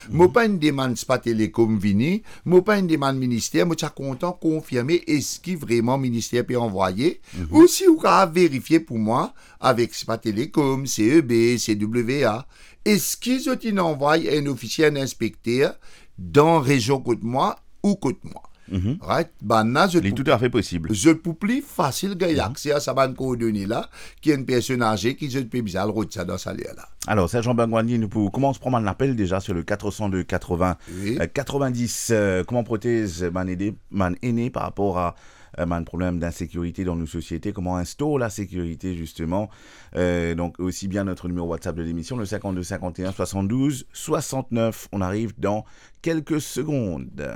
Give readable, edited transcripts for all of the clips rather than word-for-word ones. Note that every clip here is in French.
Moi pas une demande Spa Télécom vini, moi pas une demande ministère, moi suis content confirmer est-ce que vraiment ministère peut envoyer ou si vous pouvez vérifier pour moi avec Spa Télécom, CEB, CWA, est-ce qu'ils ont envoyé un officier, un inspecteur dans région côte moi ou côte moi. Right? Là, Il est tout à fait possible. je peux plus facile gagner accès à sa bande coordonnée là, qui est une personne âgée qui je peux bizarre route ça dans sa lieu là. Alors, Sergent Bangwani, nous pouvons comment se prendre un appel déjà sur le 402 80 Oui. 90. Comment prothèse man aîné par rapport à un problème d'insécurité dans nos sociétés, comment instaure la sécurité justement. Donc aussi bien notre numéro WhatsApp de l'émission, le 52 51 72 69. On arrive dans quelques secondes.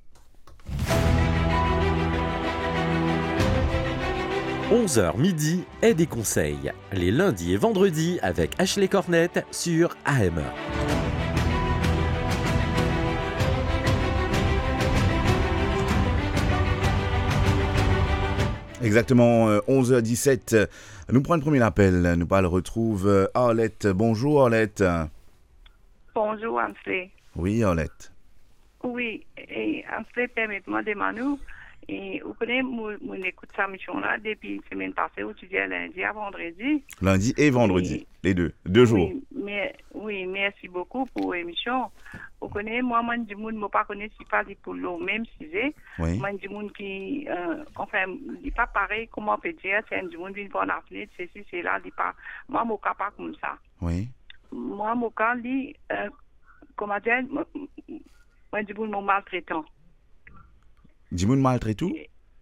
11h midi et des conseils, les lundis et vendredis avec Ashley Cornette sur AME. Exactement, 11h17. Nous prenons le premier appel. Nous le retrouve Arlette. Bonjour Arlette. Bonjour Ansley. Oui Arlette. Oui, et Ansley, permettez-moi de demander. Et vous connaissez, mon écoute sa mission-là depuis la semaine passée, où tu dis lundi à vendredi. Lundi et vendredi, les deux jours. Oui, merci beaucoup pour l'émission. Vous connaissez, moi, je dis, je ne pas connais pas les poules, même si c'est. Oui. Moi, je dis, qui, enfin, il n'est pas pareil, comment on peut dire, c'est un monde qui vient pour la fenêtre, c'est là, il pas. Moi, je ne suis pas comme ça. Oui. Moi, je dis, comment dire, moi, je dis, je suis maltraitant. Dis-moi maltraite tout?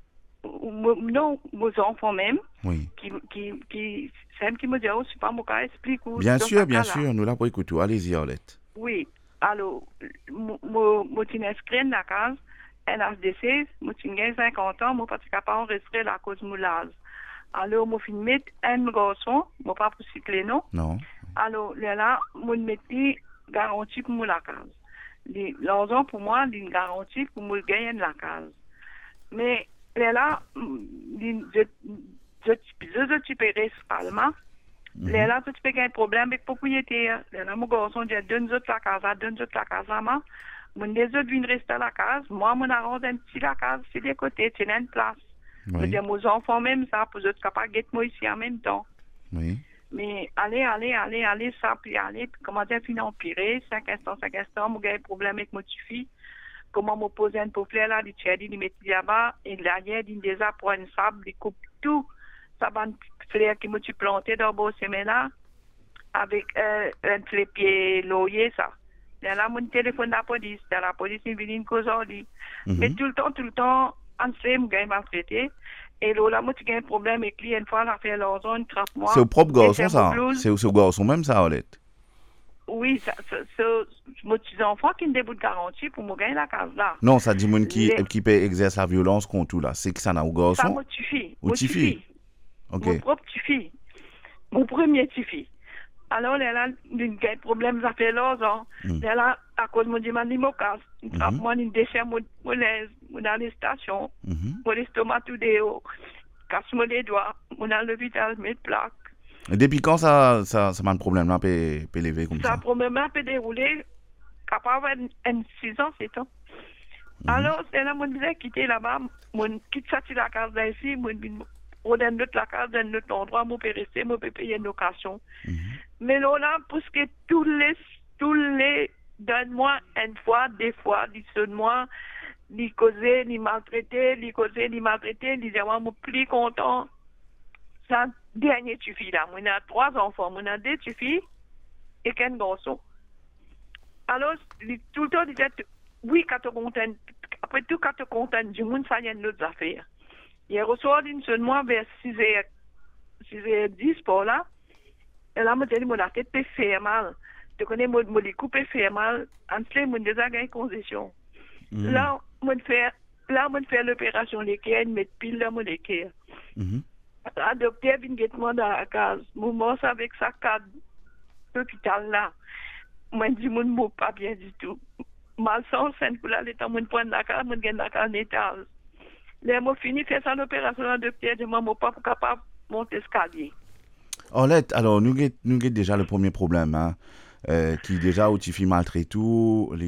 Non, mes enfants même. Oui. C'est eux qui me disent, oh, c'est pas mon cas, explique. Bien sûr, nous l'avons écouté. Allez-y, Arlette. Oui, alors, je suis inscrit dans la case, NHDC, je suis 50 ans, je ne suis pas enregistré la cause de l'âge. Alors, je suis mis un garçon, je ne pas pour cycler, non? Non. Alors, là, je suis garantie pour la case. L'argent pour moi, c'est une garantie pour me gagner la case. Mais là, je suis principalement. Là, je peux gagner un problème avec le propriétaire. Là, mon garçon dit, donne-nous la case, là. Mon des autres viennent rester à la case. Moi, mon arrose un petit la case, c'est des côtés, c'est une place. Oui. Je dis, mes enfants même ça, pour être capable de moi ici en même temps. Oui. Mais allez, ça, puis comment dire, finir empirer, 5 instants, moi, j'ai un problème avec mon fille. Comment me poser un pauvre là, il tient, il met là-bas, et derrière, il déjà pour un sable, il coupe tout. Ça va une fleur qui me suis planté dans le semaine là, avec un pied loyer, ça. Là, mon téléphone de la police, il vient une cause aujourd'hui. Mais tout le temps, on sait, je suis maltraité. Et là, moi, tu as un problème avec lui, une fois, il a fait l'argent, il trappe moi. C'est au propre garçon, ça? C'est au garçon même, ça, Arlette? Oui, c'est mon petit enfant qui me débute garantie pour me gagner la case là. Non, ça dit moun qui peut exercer la violence contre tout là. C'est que ça n'a au garçon? Ça, mon petit fille. Au petit fille? Ok. Mon propre petit fille. Mon premier petit fille. Alors, là, il y a un problème, ça fait l'argent. Là, à cause de mon demande, il me casse. Il trappe moi, il déchire mon lèvre, mon arrestation, mon estomac tout déhaut, casse-moi les doigts, mon à l'hôpital, mes plaques. Et depuis quand ça m'a un problème là, peut lever comme ça? Ça problème là peut dérouler, capable en 6 ans, 7 ans. Alors, c'est là, mon disais quitter là-bas, mon quitte ça sur la case là ici, mon on a notre la case dans notre endroit, mon peut rester, mon peut payer une location. Mais là, parce que tous les donne-moi une fois, des fois, dis-moi, les causer, les maltraiter, les disent moi, mon plus content. Ça, dernier suffit là. Moi, on a 3 enfants, on a 2 filles et 15 garçons. Alors, tout le temps, disait, oui, quand tu es content, après tout, quand tu es content, du monde, ça y a d'autres affaires. Hier au soir, d'une seule mois, vers 6h10 pour là, et là, je me dis, la tête peut faire mal. Tu connais, mon coups peut faire mal. En fait, je déjà gagné concession. Là, je fais l'opération l'équerre, je mets pile dans mon équerre. Le docteur vient me dans la case. Je commence avec sa carte d'hôpital là. Moi, je dis, je ne me pas bien du tout. Malsens, c'est pour aller dans mon point de la case, je gagne la case d'étage. Là, je finis de faire ça l'opération, le docteur dit, je ne suis pas capable de monter l'escalier. Orlette, alors, nous avons déjà le premier problème. Hein. qui déjà où tu fais maltraiter tout